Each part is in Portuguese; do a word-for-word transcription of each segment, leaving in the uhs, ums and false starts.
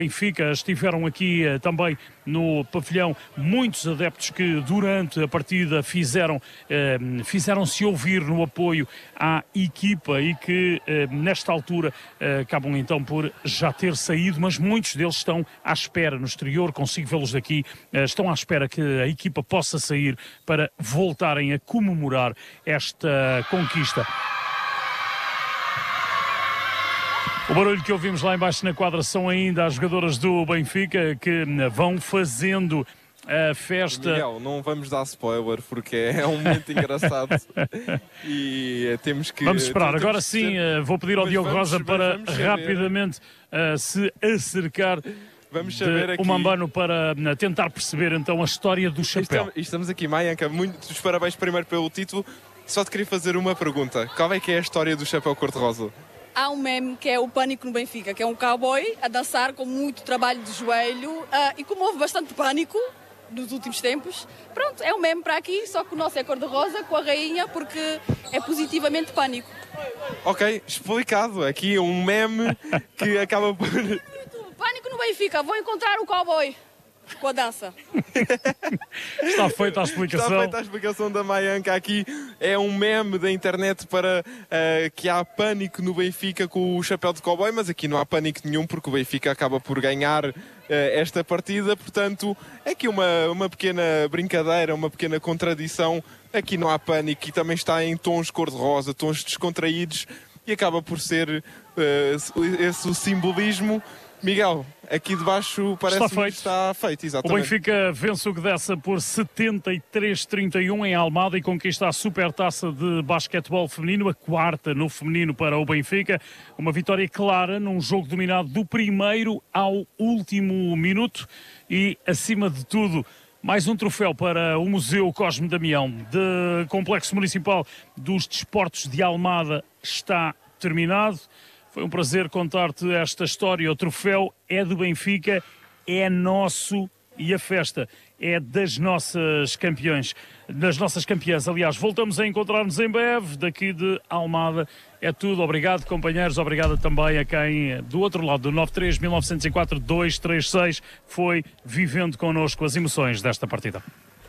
Benfica. Estiveram aqui uh, também no pavilhão muitos adeptos que durante a partida fizeram, uh, fizeram-se ouvir no apoio à equipa e que uh, nesta altura uh, acabam então por já ter saído, mas muitos deles estão à espera no exterior, consigo vê-los daqui, uh, estão à espera que a equipa possa sair para voltarem a comemorar esta conquista. O barulho que ouvimos lá embaixo na quadra são ainda as jogadoras do Benfica que vão fazendo a festa. Miguel, não vamos dar spoiler porque é um momento engraçado e temos que... Vamos esperar. Agora sim, vou pedir ao Diogo Rosa para rapidamente uh, se acercar Vamos saber aqui... o Mambano para uh, tentar perceber então a história do chapéu. Estamos, estamos aqui, Maianca, muitos parabéns primeiro pelo título. Só te queria fazer uma pergunta. Qual é que é a história do chapéu cor-de-rosa? Há um meme que é o pânico no Benfica, que é um cowboy a dançar com muito trabalho de joelho uh, e como houve bastante pânico nos últimos tempos, pronto, é um meme para aqui, só que o nosso é cor-de-rosa com a rainha porque é positivamente pânico. Ok, explicado. Aqui um meme que acaba por... Pânico no Benfica, vou encontrar o cowboy com a dança. Está feita a explicação. Está feita a explicação da Maianca aqui. É um meme da internet para uh, que há pânico no Benfica com o chapéu de cowboy, mas aqui não há pânico nenhum porque o Benfica acaba por ganhar uh, esta partida. Portanto, é aqui uma, uma pequena brincadeira, uma pequena contradição. Aqui não há pânico e também está em tons cor-de-rosa, tons descontraídos e acaba por ser uh, esse o simbolismo. Miguel, aqui debaixo parece está feito. que está feito, exatamente. O Benfica vence o Gdessa por setenta e três a trinta e um em Almada e conquista a Supertaça de Basquetebol Feminino, a quarta no feminino para o Benfica. Uma vitória clara num jogo dominado do primeiro ao último minuto e, acima de tudo, mais um troféu para o Museu Cosme Damião de Complexo Municipal dos Desportos de Almada está terminado. Foi um prazer contar-te esta história. O troféu é do Benfica, é nosso e a festa é das nossas campeões, das nossas campeãs. Aliás, voltamos a encontrar-nos em breve, daqui de Almada. É tudo. Obrigado, companheiros. Obrigado também a quem, do outro lado, do nove três mil novecentos e quatro dois três seis, foi vivendo connosco as emoções desta partida.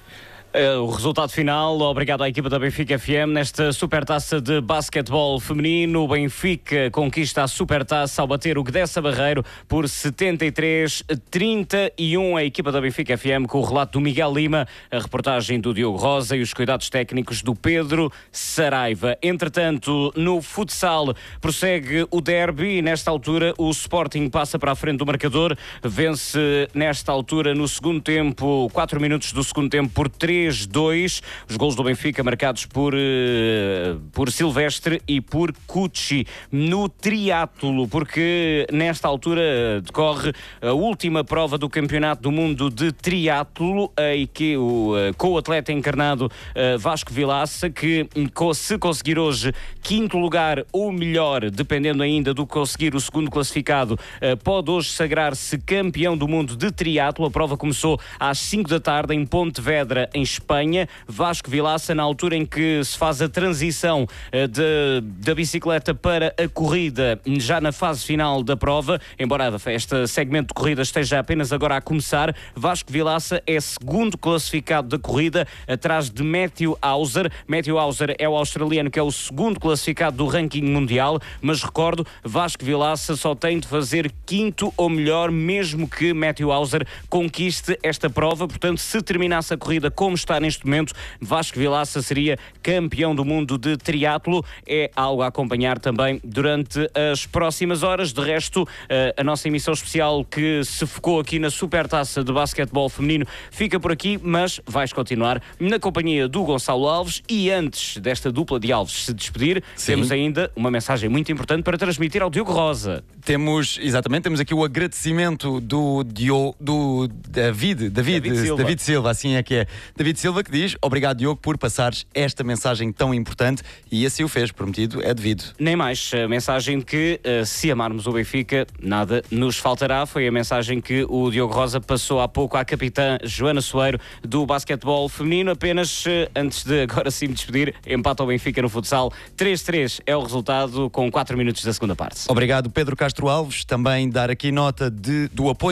O resultado final, obrigado à equipa da Benfica F M nesta Supertaça de Basquetebol Feminino. O Benfica conquista a Supertaça ao bater o Gdessa Barreiro por setenta e três a trinta e um. A equipa da Benfica F M com o relato do Miguel Lima, a reportagem do Diogo Rosa e os cuidados técnicos do Pedro Saraiva. Entretanto, no futsal prossegue o derby e nesta altura o Sporting passa para a frente do marcador, vence nesta altura no segundo tempo, quatro minutos do segundo tempo por três a dois. Os golos do Benfica marcados por, uh, por Silvestre e por Cucci. No triatlo, porque nesta altura decorre a última prova do Campeonato do Mundo de Triatlo, e que o, uh, com o atleta encarnado uh, Vasco Vilaça, que se conseguir hoje quinto lugar ou melhor, dependendo ainda do que conseguir o segundo classificado, uh, pode hoje sagrar-se campeão do mundo de triatlo. A prova começou às cinco da tarde em Pontevedra, em Espanha. Vasco Vilaça, na altura em que se faz a transição de, da bicicleta para a corrida, já na fase final da prova, embora este segmento de corrida esteja apenas agora a começar, Vasco Vilaça é segundo classificado da corrida, atrás de Matthew Hauser. Matthew Hauser é o australiano que é o segundo classificado do ranking mundial, mas recordo, Vasco Vilaça só tem de fazer quinto ou melhor, mesmo que Matthew Hauser conquiste esta prova. Portanto, se terminasse a corrida como está neste momento, Vasco Vilaça seria campeão do mundo de triatlo. É algo a acompanhar também durante as próximas horas. De resto, a nossa emissão especial que se focou aqui na Supertaça de Basquetebol Feminino fica por aqui, mas vais continuar na companhia do Gonçalo Alves. E antes desta dupla de Alves se despedir, Sim. temos ainda uma mensagem muito importante para transmitir ao Diogo Rosa. Temos, exatamente, temos aqui o agradecimento do, Dio, do David, David, David Silva. David Silva, assim é que é. David David Silva que diz: obrigado, Diogo, por passares esta mensagem tão importante, e assim o fez, prometido é devido. Nem mais. A mensagem de que, uh, se amarmos o Benfica, nada nos faltará. Foi a mensagem que o Diogo Rosa passou há pouco à capitã Joana Soeiro do basquetebol feminino. Apenas, uh, antes de agora sim me despedir, empata o Benfica no futsal. três a três é o resultado com quatro minutos da segunda parte. Obrigado, Pedro Castro Alves. Também dar aqui nota de, do apoio